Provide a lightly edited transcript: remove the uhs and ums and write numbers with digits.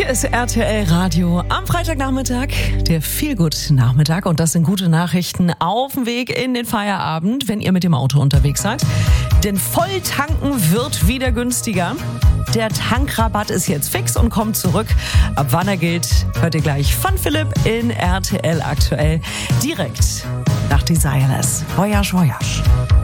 Hier ist RTL Radio am Freitagnachmittag, der Feelgood-Nachmittag. Und das sind gute Nachrichten auf dem Weg in den Feierabend, wenn ihr mit dem Auto unterwegs seid. Denn Volltanken wird wieder günstiger. Der Tankrabatt ist jetzt fix und kommt zurück. Ab wann er gilt, hört ihr gleich von Philipp in RTL aktuell. Direkt nach Desireless. Voyage, Voyage.